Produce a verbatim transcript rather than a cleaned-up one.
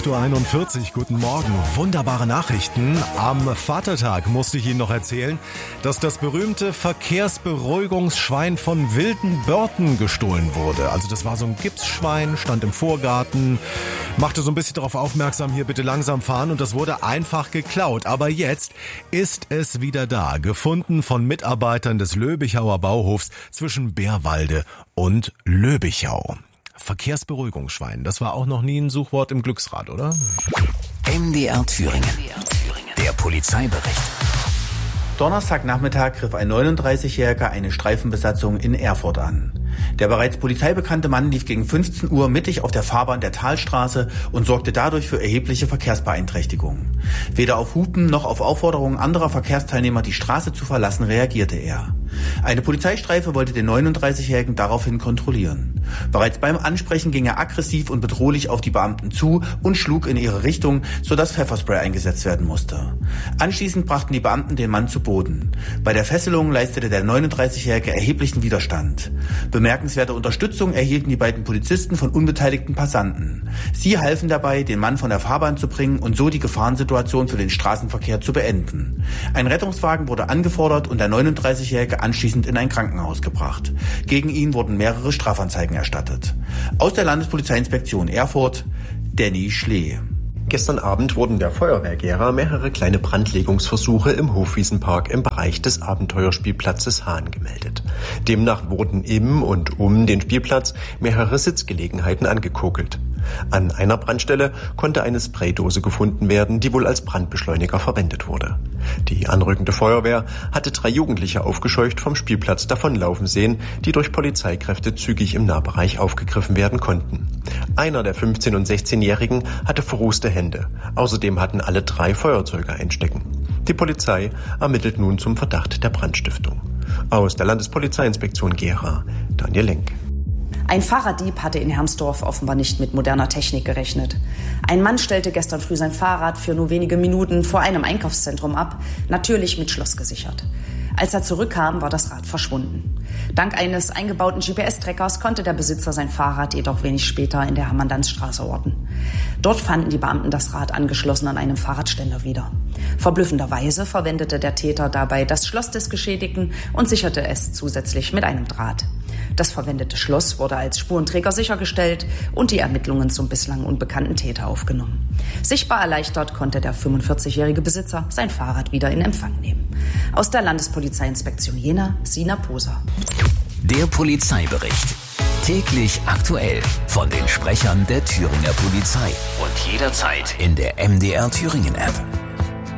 acht Uhr einundvierzig, guten Morgen. Wunderbare Nachrichten. Am Vatertag musste ich Ihnen noch erzählen, dass das berühmte Verkehrsberuhigungsschwein von Wildenbörten gestohlen wurde. Also das war so ein Gipsschwein, stand im Vorgarten, machte so ein bisschen darauf aufmerksam, hier bitte langsam fahren, und das wurde einfach geklaut. Aber jetzt ist es wieder da, gefunden von Mitarbeitern des Löbichauer Bauhofs zwischen Bärwalde und Löbichau. Verkehrsberuhigungsschwein, das war auch noch nie ein Suchwort im Glücksrad, oder? M D R Thüringen, der Polizeibericht. Donnerstagnachmittag griff ein neununddreißigjähriger eine Streifenbesatzung in Erfurt an. Der bereits polizeibekannte Mann lief gegen fünfzehn Uhr mittig auf der Fahrbahn der Talstraße und sorgte dadurch für erhebliche Verkehrsbeeinträchtigungen. Weder auf Hupen noch auf Aufforderungen anderer Verkehrsteilnehmer, die Straße zu verlassen, reagierte er. Eine Polizeistreife wollte den neununddreißigjährigen daraufhin kontrollieren. Bereits beim Ansprechen ging er aggressiv und bedrohlich auf die Beamten zu und schlug in ihre Richtung, sodass Pfefferspray eingesetzt werden musste. Anschließend brachten die Beamten den Mann zu Boden. Bei der Fesselung leistete der neununddreißigjährige erheblichen Widerstand. Bemerkenswerte Unterstützung erhielten die beiden Polizisten von unbeteiligten Passanten. Sie halfen dabei, den Mann von der Fahrbahn zu bringen und so die Gefahrensituation für den Straßenverkehr zu beenden. Ein Rettungswagen wurde angefordert und der neununddreißigjährige anschließend in ein Krankenhaus gebracht. Gegen ihn wurden mehrere Strafanzeigen erstattet. Aus der Landespolizeiinspektion Erfurt, Danny Schlee. Gestern Abend wurden der Feuerwehr Gera mehrere kleine Brandlegungsversuche im Hofwiesenpark im Bereich des Abenteuerspielplatzes Hahn gemeldet. Demnach wurden im und um den Spielplatz mehrere Sitzgelegenheiten angekokelt. An einer Brandstelle konnte eine Spraydose gefunden werden, die wohl als Brandbeschleuniger verwendet wurde. Die anrückende Feuerwehr hatte drei Jugendliche aufgescheucht vom Spielplatz davonlaufen sehen, die durch Polizeikräfte zügig im Nahbereich aufgegriffen werden konnten. Einer der fünfzehn- und sechzehnjährigen hatte verrußte Hände. Außerdem hatten alle drei Feuerzeuge einstecken. Die Polizei ermittelt nun zum Verdacht der Brandstiftung. Aus der Landespolizeiinspektion Gera, Daniel Lenk. Ein Fahrraddieb hatte in Hermsdorf offenbar nicht mit moderner Technik gerechnet. Ein Mann stellte gestern früh sein Fahrrad für nur wenige Minuten vor einem Einkaufszentrum ab, natürlich mit Schloss gesichert. Als er zurückkam, war das Rad verschwunden. Dank eines eingebauten G P S-Trackers konnte der Besitzer sein Fahrrad jedoch wenig später in der Hermann-Danz-Straße orten. Dort fanden die Beamten das Rad angeschlossen an einem Fahrradständer wieder. Verblüffenderweise verwendete der Täter dabei das Schloss des Geschädigten und sicherte es zusätzlich mit einem Draht. Das verwendete Schloss wurde als Spurenträger sichergestellt und die Ermittlungen zum bislang unbekannten Täter aufgenommen. Sichtbar erleichtert konnte der fünfundvierzigjährige Besitzer sein Fahrrad wieder in Empfang nehmen. Aus der Landespolizeiinspektion Jena, Sina Poser. Der Polizeibericht. Täglich aktuell von den Sprechern der Thüringer Polizei und jederzeit in der M D R Thüringen App.